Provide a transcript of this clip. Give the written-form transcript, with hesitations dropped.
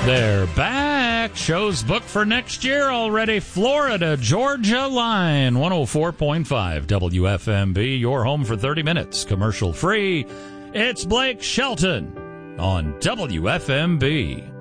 They're back. Shows booked for next year already. Florida, Georgia line, 104.5 WFMB, your home for 30 minutes, commercial free. It's Blake Shelton on WFMB.